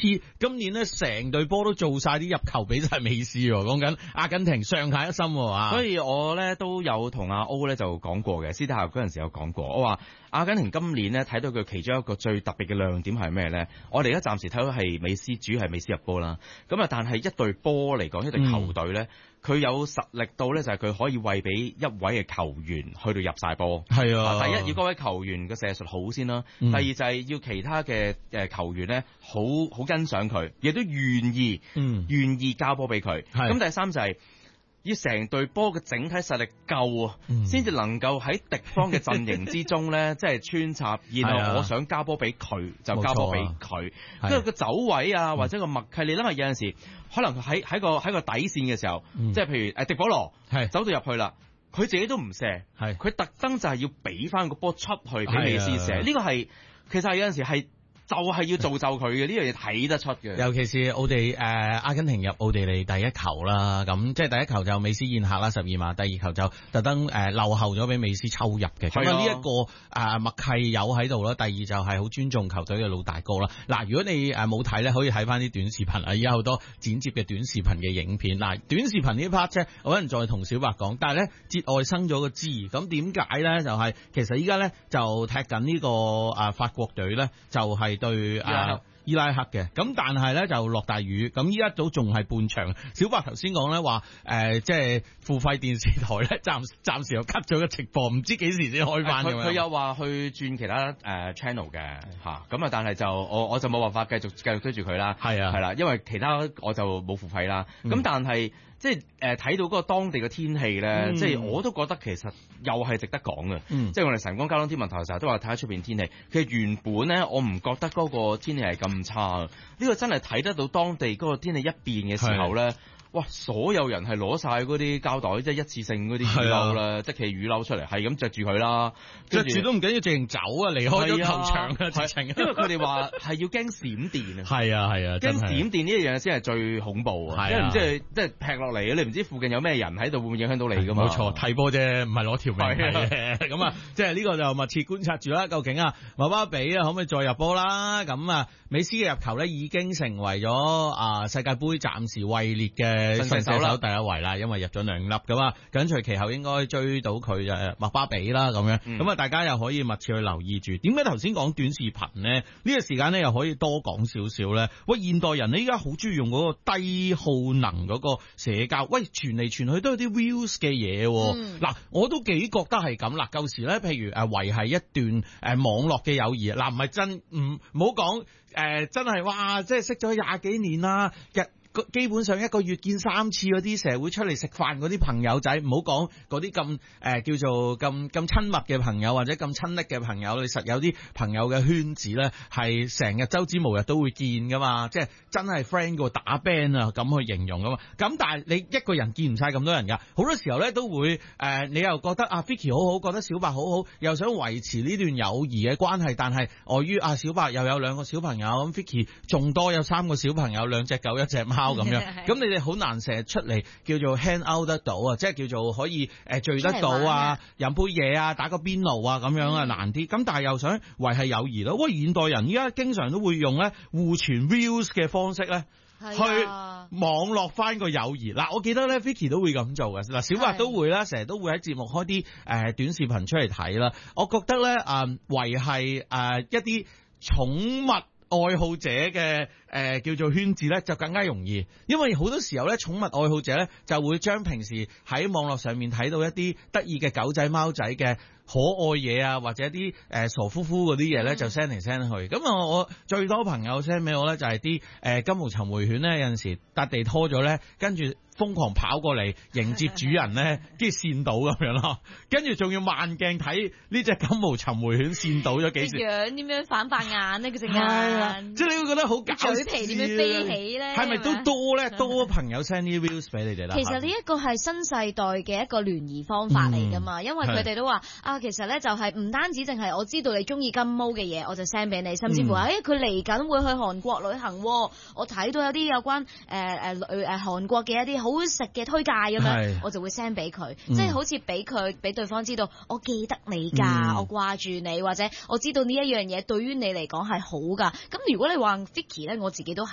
今年咧成隊波都做晒啲入球俾晒美斯喎，講緊阿根廷上下一心喎。 所以我咧都有同阿歐咧就講過嘅，私底下嗰陣時有講過，我話阿根廷今年咧睇到佢其中一個最特別嘅亮點係咩咧？我哋而家暫時睇到係美斯，主要係美斯入波啦。咁啊，但係一隊波嚟講，一隊球隊咧，佢有實力到咧，就係佢可以餵俾一位嘅球員去到入晒波。 係啊， 第一要嗰位球員嘅射術好先啦，第二就係要其他嘅球員咧好欣賞佢，亦都願意交波俾佢。咁第三就係要成隊波嘅整體實力夠啊，先至能夠喺敵方嘅陣營之中咧，即係穿插。然後我想交波俾佢，就交波俾佢。即係個走位啊，或者個默契，你諗下有陣時可能喺個底線嘅時候，即係譬如迪保羅走到入去啦，佢自己都唔射，佢特登就係要俾翻個波出去俾美斯射。呢個係其實有陣時係。就係要造就佢嘅呢樣嘢睇得出嘅， 尤其是阿根廷入奧地利第一球啦，咁即係第一球就美斯宴客啦12碼，第二球就特登漏後咗俾美斯抽入嘅，咁呢一個默契有喺度啦。第二就係好尊重球隊嘅老大哥啦。嗱，如果你冇睇咧，可以睇翻啲短視頻啊，而家好多剪接嘅短視頻嘅影片。嗱，短視頻呢 part 啫，我可能再同小白講，但係咧節外生咗個枝，咁點解咧？就係其實依家咧就踢緊呢個法國隊咧，就係對伊拉克嘅，咁但係咧就落大雨，咁依家都仲係半場。小白頭先講咧話，即係付費電視台咧暫時又 cut 咗個直播，唔知幾時先開翻。 佢有話去轉其他channel 嘅嚇，咁啊但係就我就冇辦法繼續追住佢啦。係啦，因為其他我就冇付費啦。咁但係即係睇到嗰個當地嘅天氣咧，即係我都覺得其實又係值得講嘅。即係我哋晨光交通天文台嘅時候都話睇下出邊天氣，其實原本咧我唔覺得嗰個天氣係咁差，呢個真係睇得到當地嗰個天氣一變嘅時候咧。哇！所有人係攞晒嗰啲膠袋，即係一次性嗰啲雨褸啦，即係雨褸出嚟，係咁着住佢啦， 着住都唔緊要，直情走啊，離開咗球場啊，直情。 因為佢哋話係要驚閃電啊， 係啊，驚閃電呢一樣先係最恐怖啊，因為唔知即係劈落嚟，你唔知附近有咩人喺度，會唔會影響到你噶嘛？冇錯，睇波啫，唔係攞條命嘅。咁啊，即係呢個就密切觀察住啦。究竟馬巴比可唔可以再入波啦？咁啊，美斯嘅入球咧已經成為咗世界盃暫時位列嘅新射手第一位啦，因為入咗2粒咁啊，緊隨其後應該追到佢就麥巴比啦咁樣，咁啊大家又可以密切去留意住。點解頭先講短視頻呢？呢個時間咧又可以多講少少咧。喂，現代人咧依家好中意用嗰個低耗能嗰個社交，喂傳嚟傳去都有啲 views 嘅嘢。嗱，我都幾覺得係咁啦。舊時咧，譬如維繫一段網絡嘅友誼，嗱唔係真唔好講真係哇，即係識咗20幾年啦，基本上一個月見3次嗰啲成日會出嚟食飯嗰啲朋友仔，唔好講嗰啲咁叫做咁親密嘅朋友或者咁親昵嘅朋友，你實有啲朋友嘅圈子咧係成日周之無日都會見噶嘛，即係真係 friend 過打 band 啊咁去形容噶嘛。咁但係你一個人見唔晒咁多人噶，好多時候咧都會你又覺得Vicky 好好，覺得小白好好，又想維持呢段友誼嘅關係，但係礙於小白又有2個小朋友，咁 Vicky 仲多有3個小朋友，2隻狗1隻貓。咁樣，咁你哋好難成日出嚟叫做 hang out 得到啊，即係叫做可以聚得到啊，飲杯嘢啊，打個邊爐啊咁樣啊難啲。咁但係又想維繫友誼咯。喂，現代人依家經常都會用咧互傳 reels 嘅方式咧，去網絡翻個友誼。嗱，我記得咧 Vicky 都會咁做嘅。嗱，小白都會啦，成日都會喺節目開啲短視頻出嚟睇啦。我覺得咧維繫一啲寵物愛好者嘅叫做圈子咧就更加容易，因為好多時候咧寵物愛好者咧就會將平時喺網絡上面睇到一啲得意嘅狗仔貓仔嘅可愛嘢啊，或者啲傻乎乎嗰啲嘢咧就 send 嚟 send 去。咁我最多朋友 send 俾我咧就係啲金毛尋回犬咧，有陣時笪地拖咗咧，跟住瘋狂跑過嚟迎接主人咧，跟住跣到咁樣咯，跟住仲要慢鏡睇呢隻金毛尋回犬跣到咗幾時， 樣點樣反白眼呢？佢隻眼， 即係你會覺得好搞笑， 嘴皮點樣飛起咧？ 係咪都多咧？多朋友 send 啲 views 俾你哋啦。 其實呢一個係新世代嘅一個聯誼方法嚟噶嘛，因為佢哋都話其實咧就係唔單止淨係我知道你中意金毛嘅嘢，我就 send 俾你，甚至乎佢嚟緊會去韓國旅行，我睇到有啲有關韓國嘅一啲好食嘅推介咁樣，我就會 send 俾佢，即係好似俾對方知道我記得你㗎，我掛住你，或者我知道呢一樣嘢對於你嚟講係好㗎。咁如果你話 Vicky 咧，我自己都係